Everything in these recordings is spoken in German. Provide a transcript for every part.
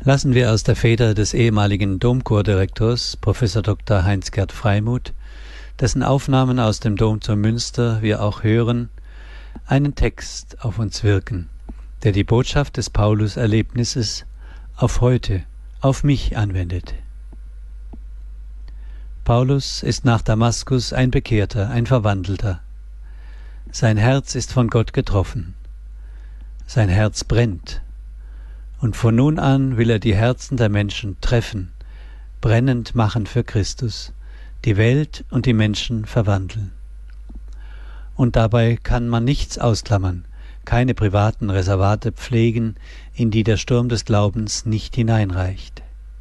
Lassen wir aus der Feder des ehemaligen Domchordirektors Prof. Dr. Heinz-Gerd Freimuth, dessen Aufnahmen aus dem Dom zu Münster wir auch hören, einen Text auf uns wirken, der die Botschaft des Paulus-Erlebnisses auf heute, auf mich anwendet. Paulus ist nach Damaskus ein Bekehrter, ein Verwandelter. Sein Herz ist von Gott getroffen. Sein Herz brennt. Und von nun an will er die Herzen der Menschen treffen, brennend machen für Christus, die Welt und die Menschen verwandeln. Und dabei kann man nichts ausklammern, keine privaten Reservate pflegen, in die der Sturm des Glaubens nicht hineinreicht.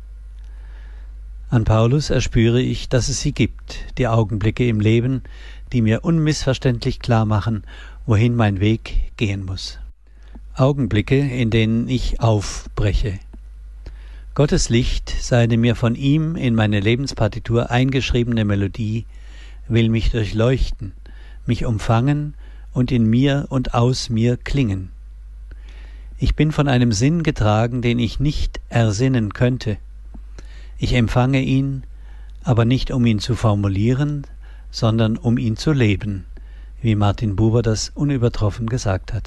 An Paulus erspüre ich, dass es sie gibt, die Augenblicke im Leben, die mir unmissverständlich klar machen, wohin mein Weg gehen muss. Augenblicke, in denen ich aufbreche. Gottes Licht, seine mir von ihm in meine Lebenspartitur eingeschriebene Melodie, will mich durchleuchten, mich umfangen und in mir und aus mir klingen. Ich bin von einem Sinn getragen, den ich nicht ersinnen könnte. Ich empfange ihn, aber nicht um ihn zu formulieren, sondern um ihn zu leben, wie Martin Buber das unübertroffen gesagt hat.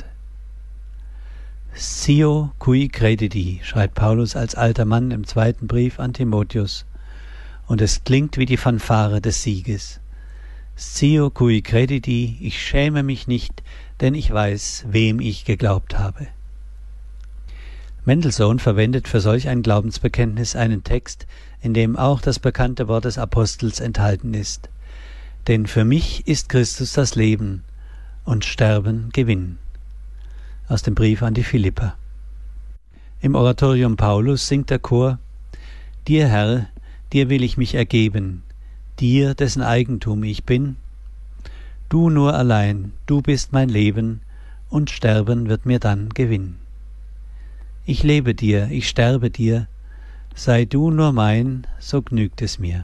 Scio cui credidi, schreibt Paulus als alter Mann im 2. Brief an Timotheus, und es klingt wie die Fanfare des Sieges. Scio cui credidi, ich schäme mich nicht, denn ich weiß, wem ich geglaubt habe. Mendelssohn verwendet für solch ein Glaubensbekenntnis einen Text, in dem auch das bekannte Wort des Apostels enthalten ist. Denn für mich ist Christus das Leben und Sterben Gewinn. Aus dem Brief an die Philipper. Im Oratorium Paulus singt der Chor: Dir, Herr, dir will ich mich ergeben, dir, dessen Eigentum ich bin. Du nur allein, du bist mein Leben, und Sterben wird mir dann Gewinn. Ich lebe dir, ich sterbe dir, sei du nur mein, so gnügt es mir.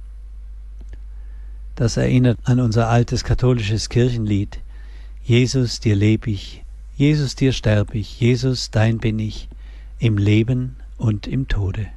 Das erinnert an unser altes katholisches Kirchenlied: Jesus, dir leb ich, Jesus, dir sterb ich, Jesus, dein bin ich, im Leben und im Tode.